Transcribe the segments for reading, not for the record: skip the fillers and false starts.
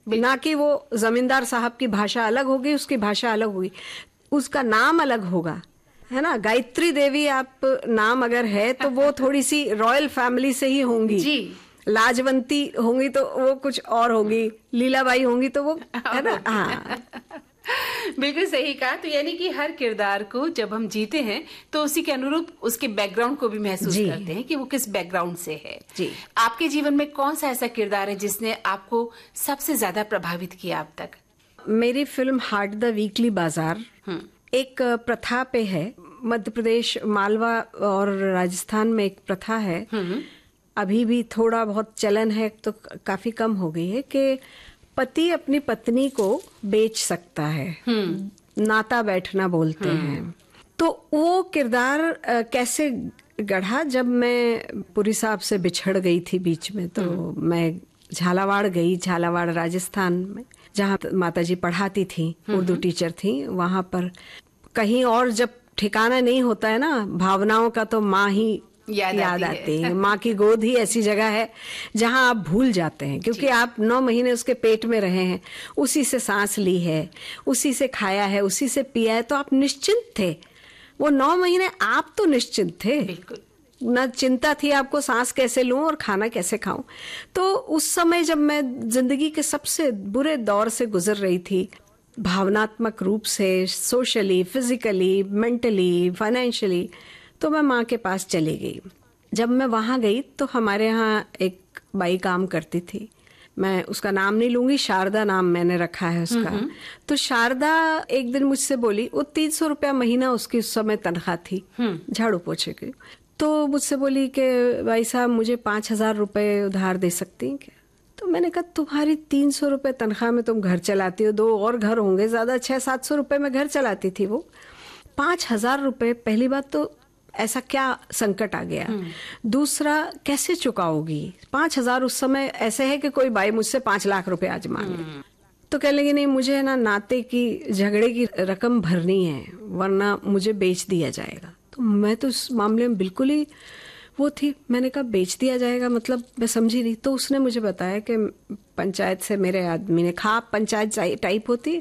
ना कि वो जमींदार साहब की भाषा अलग होगी, उसकी भाषा अलग होगी, उसका नाम अलग होगा, है ना। गायत्री देवी आप नाम अगर है तो वो थोड़ी सी रॉयल फैमिली से ही होंगी जी। लाजवंती होंगी तो वो कुछ और होगी, लीलाबाई होंगी तो वो, है ना। हाँ बिल्कुल सही कहा। तो यानी कि हर किरदार को जब हम जीते हैं तो उसी के अनुरूप उसके बैकग्राउंड को भी महसूस करते हैं कि वो किस बैकग्राउंड से है जी। आपके जीवन में कौन सा ऐसा किरदार है जिसने आपको सबसे ज्यादा प्रभावित किया अब तक? मेरी फिल्म हाट द वीकली बाजार एक प्रथा पे है। मध्य प्रदेश, मालवा और राजस्थान में एक प्रथा है, अभी भी थोड़ा बहुत चलन है, तो काफी कम हो गई है, कि पति अपनी पत्नी को बेच सकता है, नाता बैठना बोलते हैं। तो वो किरदार कैसे गढ़ा, जब मैं पुरी साहब से बिछड़ गई थी बीच में, तो मैं झालावाड़ गई, झालावाड़ राजस्थान में, जहाँ माताजी पढ़ाती थी, उर्दू टीचर थी। वहां पर कहीं और जब ठिकाना नहीं होता है ना भावनाओं का, तो माँ ही याद आती है। माँ की गोद ही ऐसी जगह है जहां आप भूल जाते हैं, क्योंकि आप 9 महीने उसके पेट में रहे हैं, उसी से सांस ली है, उसी से खाया है, उसी से पिया है, तो आप निश्चिंत थे। वो 9 महीने आप तो निश्चिंत थे, बिल्कुल न चिंता थी आपको सांस कैसे लूं और खाना कैसे खाऊं। तो उस समय जब मैं जिंदगी के सबसे बुरे दौर से गुजर रही थी, भावनात्मक रूप से, सोशली, फिजिकली, मेंटली, फाइनेंशियली, तो मैं माँ के पास चली गई। जब मैं वहां गई तो हमारे यहाँ एक बाई काम करती थी, मैं उसका नाम नहीं लूंगी, शारदा नाम मैंने रखा है उसका। तो शारदा एक दिन मुझसे बोली, वो 300 रुपया महीना उसकी उस समय तनख्वाह थी झाड़ू पोछे की। तो मुझसे बोली कि भाई साहब मुझे 5,000 रुपए उधार दे सकती हैं क्या? तो मैंने कहा तुम्हारी 300 रुपए तनख्वाह में तुम घर चलाती हो, 2 और घर होंगे, ज्यादा 600-700 रुपए में घर चलाती थी वो। 5,000 रुपए, पहली बात तो ऐसा क्या संकट आ गया, दूसरा कैसे चुकाओगी? 5,000 उस समय ऐसे है कि कोई भाई मुझसे 5 लाख रुपए आज मांगे, तो कह लेंगे नहीं मुझे ना नाते की झगड़े की रकम भरनी है, वरना मुझे बेच दिया जाएगा। तो मैं तो इस मामले में बिल्कुल ही वो थी, मैंने कहा बेच दिया जाएगा मतलब, मैं समझी नहीं। तो उसने मुझे बताया कि पंचायत से मेरे आदमी ने, खाप पंचायत टाइप होती,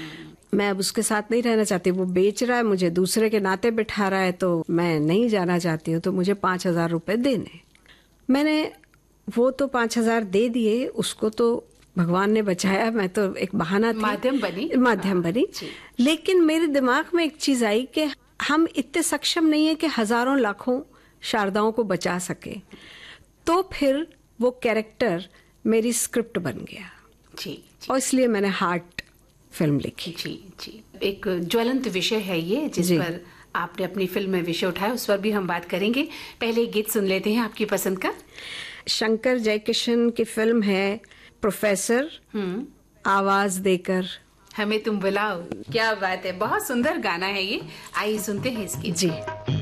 मैं अब उसके साथ नहीं रहना चाहती, वो बेच रहा है, मुझे दूसरे के नाते बिठा रहा है, तो मैं नहीं जाना चाहती हूँ, तो मुझे 5,000 रुपए देने। मैंने वो तो 5,000 दे दिए, उसको तो भगवान ने बचाया, मैं तो एक बहाना थी, माध्यम बनी। लेकिन मेरे दिमाग में एक चीज आई कि हम इतने सक्षम नहीं है कि हजारों लाखों शारदाओं को बचा सके। तो फिर वो कैरेक्टर मेरी स्क्रिप्ट बन गया जी। और इसलिए मैंने हार्ट फिल्म लिखी जी। एक ज्वलंत विषय है ये जिस पर आपने अपनी फिल्म में विषय उठाया, उस पर भी हम बात करेंगे। पहले गीत सुन लेते हैं आपकी पसंद का। शंकर जयकिशन की फिल्म है प्रोफेसर, आवाज देकर हमें तुम बुलाओ। क्या बात है, बहुत सुंदर गाना है ये, आइए सुनते हैं इसकी जी।